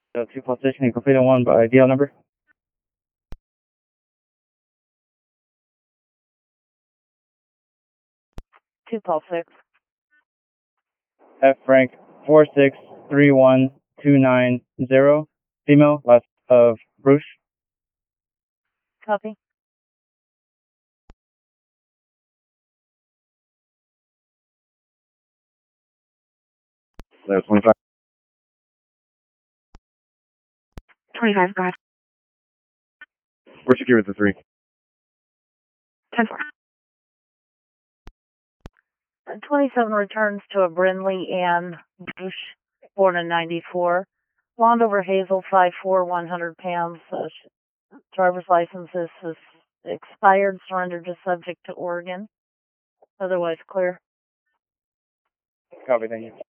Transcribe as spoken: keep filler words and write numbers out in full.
So two positioning complete on one by D L number. Two Paul six. F Frank four six three one two nine zero. Female, last of Bruce. Copy. Level twenty-five. twenty-five, go ahead. We're secure with the three. ten four. twenty-seven returns to a Brindley Ann Bush, born in ninety-four. Blonde over hazel, five four, one hundred pounds. Uh, driver's license is, is expired, surrendered to subject to Oregon. Otherwise clear. Copy, thank you.